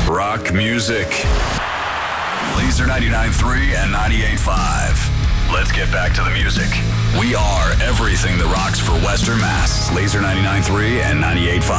Rock music. Laser 99.3 and 98.5. Let's get back to the music. We are everything that rocks for Western Mass. Laser 99.3 and 98.5.